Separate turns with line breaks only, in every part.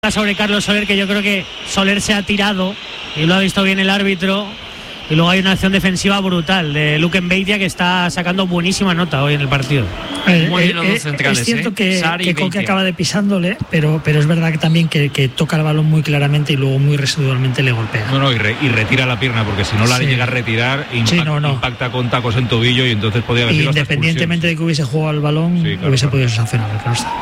sobre Carlos Soler, que yo creo que Soler se ha tirado y lo ha visto bien el árbitro, y luego hay una acción defensiva brutal de Luke Mbeitia, que está sacando buenísima nota hoy en el partido.
Muy bien los dos centrales,
es cierto que Koke acaba de pisándole, pero es verdad que también que toca el balón muy claramente y luego muy residualmente le golpea.
Y retira la pierna, porque si no la llega a retirar, impacta con tacos en tobillo y entonces podría haber sido
independientemente de que hubiese jugado el balón, hubiese podido ser sancionado.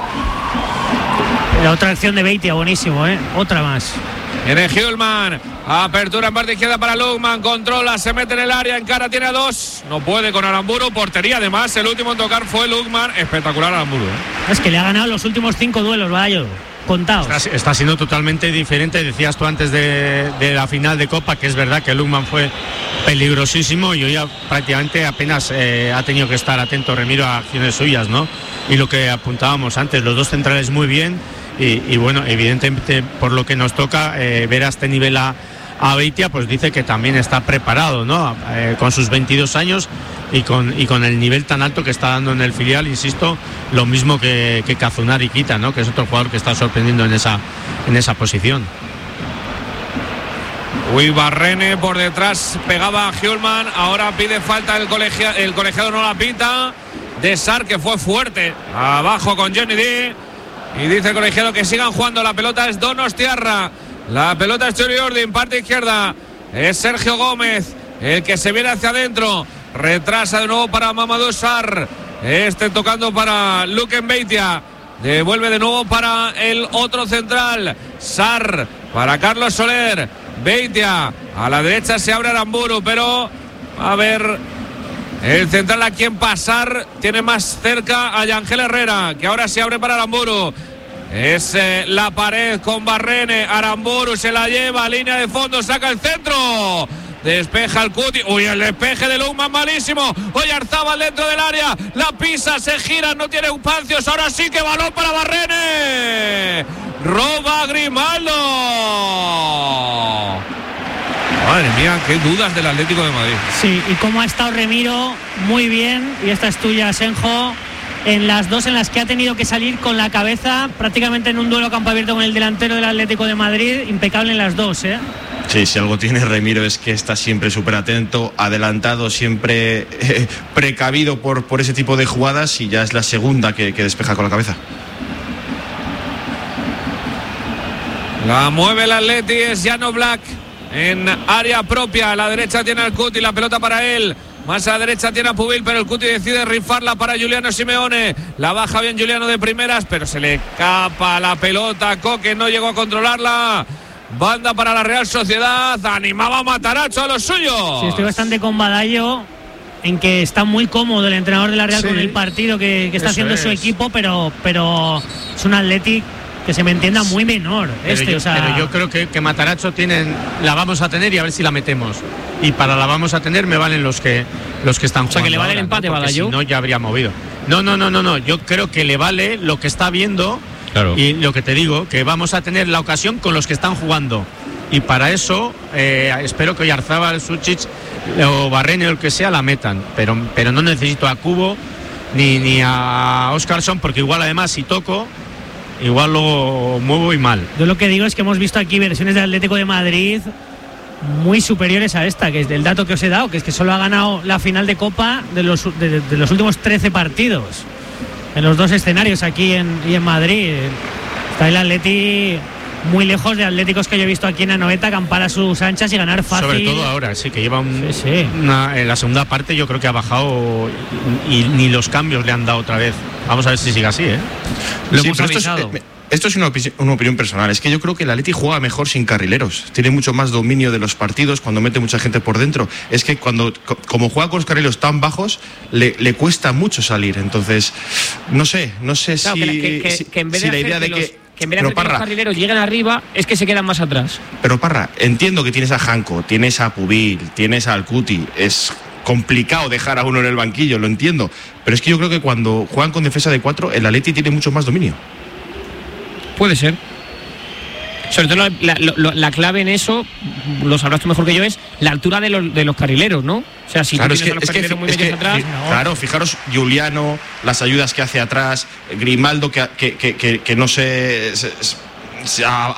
La otra acción de Beitia, buenísimo, otra más.
Viene Hjulman, apertura en parte izquierda para Lukman, controla, se mete en el área, encara, tiene a dos, no puede con Aramburu, portería además, el último en tocar fue Lukman, espectacular Aramburu.
Es que le ha ganado los últimos 5 duelos, vaya, contados.
Está siendo totalmente diferente, decías tú antes de la final de Copa, que es verdad que Lukman fue peligrosísimo y hoy prácticamente apenas ha tenido que estar atento Remiro a acciones suyas, ¿no? Y lo que apuntábamos antes, los dos centrales muy bien. Y bueno, evidentemente por lo que nos toca ver a este nivel a Beitia, pues dice que también está preparado, ¿no? Con sus 22 años y con el nivel tan alto que está dando en el filial, insisto, lo mismo que Kazunari Kita, ¿no? Que es otro jugador que está sorprendiendo en esa posición.
Barrene por detrás pegaba a Hjulman, ahora pide falta el colegiado no la pita, de Sar, que fue fuerte abajo con Johnny D. Y dice el colegiado que sigan jugando. La pelota es Donostiarra. La pelota es Chori Ordin, parte izquierda. Es Sergio Gómez el que se viene hacia adentro. Retrasa de nuevo para Mamadou Sarr. Tocando para Luke Mbeitia. Devuelve de nuevo para el otro central. Sarr para Carlos Soler. Beitia. A la derecha se abre Aramburu, pero a ver. El central a quien pasar, tiene más cerca a Yangel Herrera, que ahora se abre para Aramburu. Es la pared con Barrene. Aramburu se la lleva, línea de fondo, saca el centro. Despeja el Cuti. Uy, el despeje de Lukman malísimo. Hoy Arzábal dentro del área. La pisa, se gira, no tiene espacios. Ahora sí que balón para Barrene. Roba Grimaldo. Madre mía, qué dudas del Atlético de Madrid.
Sí, y cómo ha estado Remiro, muy bien. Y esta es tuya, Senjo. En las dos en las que ha tenido que salir con la cabeza, prácticamente en un duelo a campo abierto con el delantero del Atlético de Madrid. Impecable en las dos,
Sí, si algo tiene Remiro es que está siempre súper atento, adelantado, siempre precavido por ese tipo de jugadas, y ya es la segunda que despeja con la cabeza.
La mueve el Atleti, es Jan Oblak. En área propia, a la derecha tiene al Cuti, la pelota para él. Más a la derecha tiene a Pubil, pero el Cuti decide rifarla para Giuliano Simeone. La baja bien Giuliano de primeras, pero se le escapa la pelota. Koke no llegó a controlarla. Banda para la Real Sociedad. Animaba a Matarazzo a los suyos.
Sí, estoy bastante con Badallo en que está muy cómodo el entrenador de la Real con el partido que está haciendo su equipo, pero es un Athletic que se me entienda muy menor. Pero
yo creo que Matarazzo la vamos a tener, y a ver si la metemos. Y para la vamos a tener me valen los que están jugando.
O sea, que le vale ahora, el empate, ¿no?
Si no, ya habría movido. No. Yo creo que le vale lo que está viendo. Claro. Y lo que te digo, que vamos a tener la ocasión con los que están jugando. Y para eso espero que Oyarzábal, Suchich o Barrene o el que sea la metan. Pero no necesito a Cubo ni a Óscarson, porque igual además si toco, igual lo muevo y mal.
Yo lo que digo es que hemos visto aquí versiones del Atlético de Madrid muy superiores a esta, que es del dato que os he dado, que es que solo ha ganado la final de Copa de los últimos 13 partidos en los dos escenarios, aquí y en Madrid. Está el Atleti muy lejos de Atléticos que yo he visto aquí en Anoeta acampar a sus anchas y ganar fácil.
Sobre todo ahora, sí, que lleva en la segunda parte yo creo que ha bajado y ni los cambios le han dado otra vez. Vamos a ver si sigue así,
Lo hemos avisado. Esto es una opinión personal. Es que yo creo que el Atleti juega mejor sin carrileros. Tiene mucho más dominio de los partidos cuando mete mucha gente por dentro. Es que como juega con los carrileros tan bajos, le cuesta mucho salir. Entonces, no sé
claro,
si
en vez de
la idea de
que en vez de que los carrileros lleguen arriba, es que se quedan más atrás.
Pero Parra, entiendo que tienes a Janko, tienes a Pubil, tienes al Cuti. Es complicado dejar a uno en el banquillo, lo entiendo. Pero es que yo creo que cuando juegan con defensa de 4, el Atleti tiene mucho más dominio.
Puede ser. Sobre todo la clave en eso, lo sabrás tú mejor que yo, es la altura de los carrileros, ¿no? O sea, si
claro,
tú tienes a los carrileros muy metidos atrás.
Claro, fijaros, Giuliano, las ayudas que hace atrás, Grimaldo que no se a